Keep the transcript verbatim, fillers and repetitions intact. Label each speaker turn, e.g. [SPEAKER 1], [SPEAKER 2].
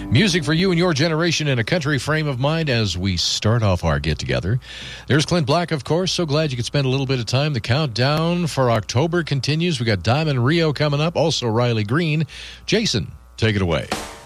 [SPEAKER 1] Music for you and your generation in a country frame of mind as we start off our get-together. There's Clint Black, of course. So glad you could spend a little bit of time. The countdown for October continues. We got Diamond Rio coming up. Also Riley Green. Jason, take it away.